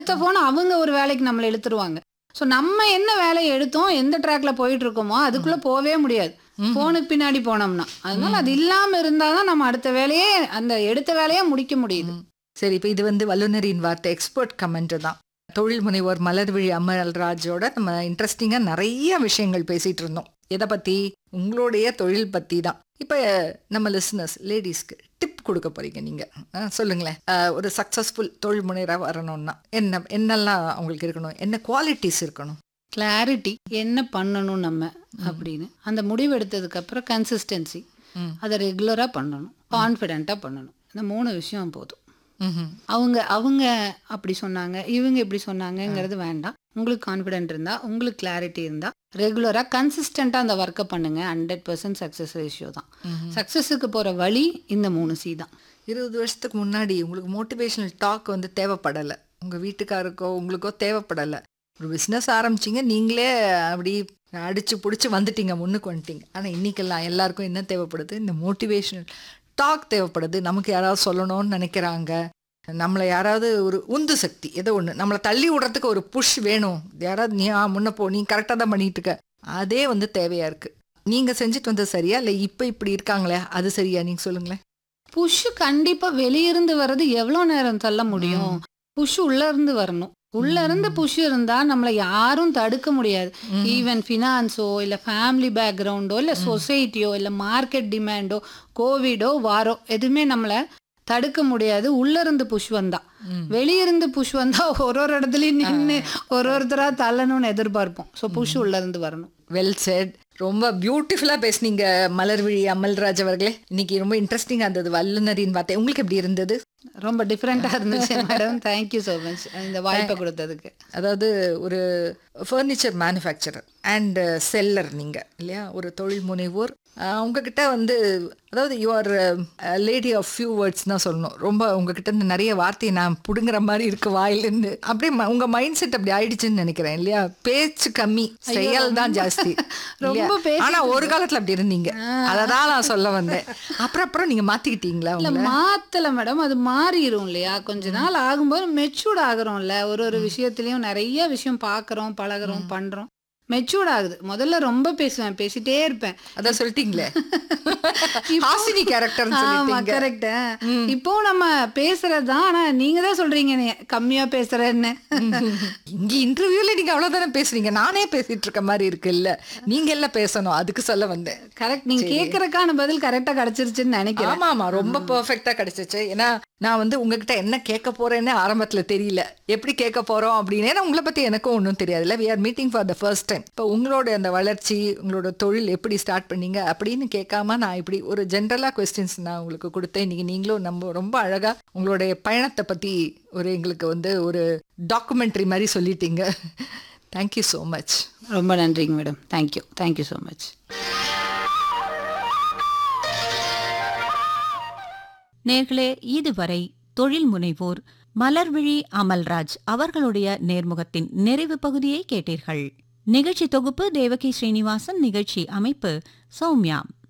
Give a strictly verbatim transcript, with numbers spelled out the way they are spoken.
அடுத்த போன அவங்க ஒரு வேலைக்கு நம்மளை இழுத்துருவாங்க. ஸோ நம்ம என்ன வேலையை எடுத்தோம், எந்த ட்ராக்ல போயிட்டு இருக்கோமோ அதுக்குள்ள போவே முடியாது போனுக்கு பின்னாடி போனோம்னா. அதனால அது இல்லாம இருந்தாதான் நம்ம அடுத்த வேலையே அந்த எடுத்த வேலையை முடிக்க முடியுது. சரி, இப்போ இது வந்து வல்லுநரின் வார்த்தை, எக்ஸ்பர்ட் கமெண்ட் தான். தொழில் முனைவோர் மலர்விழி அமல்ராஜோட நம்ம இன்ட்ரெஸ்டிங்காக நிறைய விஷயங்கள் பேசிட்டு இருந்தோம். எதை பற்றி? உங்களுடைய தொழில் பற்றி தான். இப்போ நம்ம லிசனர்ஸ் லேடிஸ்க்கு டிப் கொடுக்க போறீங்க நீங்கள், சொல்லுங்களேன். அஹ், ஒரு சக்ஸஸ்ஃபுல் தொழில் முனைவராக வரணும்னா என்ன என்னெல்லாம் அவங்களுக்கு இருக்கணும், என்ன குவாலிட்டிஸ் இருக்கணும்? கிளாரிட்டி, என்ன பண்ணணும் நம்ம அப்படின்னு அந்த முடிவு எடுத்ததுக்கு அப்புறம் கன்சிஸ்டன்சி, அதை ரெகுலரா பண்ணணும், கான்ஃபிடென்ட்டா பண்ணணும். இந்த மூணு விஷயம் போதும். அவங்க அவங்க அப்படி சொன்னாங்க, இவங்க இப்படி சொன்னாங்கங்கிறது வேண்டாம். உங்களுக்கு கான்ஃபிடென்ட் இருந்தா, உங்களுக்கு கிளாரிட்டி இருந்தா, ரெகுலரா கன்சிஸ்டண்டா அந்த ஒர்க்கை பண்ணுங்க. ஹண்ட்ரட் பர்சன்ட் சக்சஸ் ரேஷியோ தான். சக்சஸுக்கு போற வழி இந்த மூணு சி தான். இருபது வருஷத்துக்கு முன்னாடி உங்களுக்கு மோட்டிவேஷனல் டாக் வந்து தேவைப்படலை, உங்கள் வீட்டுக்காருக்கோ உங்களுக்கோ தேவைப்படலை. ஒரு பிஸ்னஸ் ஆரம்பிச்சிங்க, நீங்களே அப்படி அடித்து பிடிச்சி வந்துட்டீங்க, முன்னுக்கு வந்துட்டீங்க. ஆனால் இன்றைக்கெல்லாம் எல்லாருக்கும் என்ன தேவைப்படுது? இந்த மோட்டிவேஷனல் டாக் தேவைப்படுது. நமக்கு யாராவது சொல்லணும்னு நினைக்கிறாங்க, நம்மளை யாராவது ஒரு உந்து சக்தி, ஏதோ ஒன்று நம்மளை தள்ளி விடுறதுக்கு ஒரு புஷ் வேணும். யாராவது நீ ஆ முன்ன போ, நீ கரெக்டாக தான் பண்ணிட்டு இருக்க, அதே வந்து தேவையாக இருக்குது. நீங்கள் செஞ்சுட்டு வந்தது சரியா, இல்லை இப்போ இப்படி இருக்காங்களே அது சரியா? நீங்கள் சொல்லுங்களேன். புஷ் கண்டிப்பாக வெளியிருந்து வர்றது எவ்வளோ நேரம் தள்ள முடியும்? புஷ் உள்ள இருந்து வரணும். உள்ள இருந்து புஷ் இருந்தா நம்மளை யாரும் தடுக்க முடியாது. ஈவன் ஃபினான்ஸோ இல்லை ஃபேமிலி பேக்ரவுண்டோ இல்லை சொசைட்டியோ இல்லை மார்க்கெட் டிமாண்டோ கோவிடோ வாரோ எதுவுமே நம்மளை தடுக்க முடியாது. உள்ள இருந்து புஷ் வந்தா. வெளியிருந்து புஷ் வந்தா ஒரு ஒரு இடத்துலயும் நின்று ஒரு ஒருத்தரா தள்ளணும்னு எதிர்பார்ப்போம். ஸோ புஷ் உள்ள இருந்து வரணும். Well set. ரொம்ப பியூட்டிஃபுல்லாக பேசுனீங்க மலர்விழி அமல்ராஜ் அவர்களே. இன்னைக்கு ரொம்ப இன்ட்ரெஸ்டிங்காக இருந்தது வல்லுநரின் வார்த்தை. உங்களுக்கு எப்படி இருந்தது? ரொம்ப டிஃப்ரெண்ட்டாக இருந்துச்சு மேடம். தேங்க்யூ ஸோ மச் இந்த வாய்ப்பை கொடுத்ததுக்கு. அதாவது ஒரு ஃபர்னிச்சர் மேனுஃபேக்சரர் அண்ட் செல்லர் நீங்கள் இல்லையா, ஒரு தொழில் முனைவோர். உங்ககிட்ட வந்து அதாவது you are lady of few words தான் சொல்லணும். ரொம்ப உங்ககிட்ட இருந்து நிறைய வார்த்தையை நான் பிடுங்குற மாதிரி இருக்கு வாயிலிருந்து. அப்படியே உங்க மைண்ட் செட் அப்படி ஆயிடுச்சுன்னு நினைக்கிறேன் இல்லையா? பேச்சு கம்மி, செயல் தான் ஜாஸ்தி. ரொம்ப ஆனா ஒரு காலத்துல அப்படி இருந்தீங்க, அததான் நான் சொல்ல வந்தேன். அப்புறம் அப்புறம் நீங்க மாத்திக்கிட்டீங்களா? இல்ல மாத்தல மேடம், அது மாறிடும் இல்லையா? கொஞ்ச நாள் ஆகும்போது மெச்சூர்ட் ஆகுறோம்ல. ஒரு ஒரு விஷயத்திலயும் நிறைய விஷயம் பாக்குறோம், பழகுறோம், பண்றோம். மெச்சூர்ட் ஆகுது. முதல்ல ரொம்ப பேசுவேன், பேசிட்டே இருப்பேன். அதான் சொல்லிட்டீங்களே, ஹாசினி கேரக்டர். ஆமா கரெக்ட். இப்போ நம்ம பேசுறதுதான். ஆனா நீங்க தான் சொல்றீங்க நீ கம்மியா பேசுறேன்னு. இங்க இன்டர்வியூல நீங்க அவ்வளவுதானே பேசுறீங்க, நானே பேசிட்டு இருக்க மாதிரி இருக்கு இல்ல? நீங்க எல்லாம் பேசணும், அதுக்கு சொல்ல வந்தேன். கரெக்ட். நீங்க கேக்குறதுக்கான பதில் கரெக்டா கிடைச்சிருச்சுன்னு நினைக்கிறேன். ஆமா ஆமா, ரொம்ப பெர்ஃபெக்ட்டா கிடைச்சிச்சு. ஏன்னா நான் வந்து உங்ககிட்ட என்ன கேட்க போறேன்னு ஆரம்பத்துல தெரியல, எப்படி கேட்க போறோம் அப்படின்னு. உங்களை பத்தி எனக்கும் ஒன்றும் தெரியாதுல்ல. We are meeting for the first time. இப்போ உங்களோட அந்த வளர்ச்சி, உங்களோட தொழில் எப்படி ஸ்டார்ட் பண்ணீங்க அப்படின்னு கேட்காம நான் இப்படி ஒரு ஜென்ரலாக கொஸ்டின்ஸ் நான் உங்களுக்கு கொடுத்தேன். இன்னைக்கு நீங்களும் நம்ம ரொம்ப அழகா உங்களுடைய பயணத்தை பற்றி ஒரு எங்களுக்கு வந்து ஒரு டாக்குமெண்ட்ரி மாதிரி சொல்லிட்டீங்க. Thank you so much. ரொம்ப நன்றிங்க madam. Thank you thank you so much. நேர்களே, இதுவரை தொழில் முனைவோர் மலர்விழி அமல்ராஜ் அவர்களுடைய நேர்முகத்தின் நிறைவு பகுதியை கேட்டீர்கள். நிகழ்ச்சி தொகுப்பு தேவகி ஸ்ரீனிவாசன், நிகழ்ச்சி அமைப்பு சௌமியா.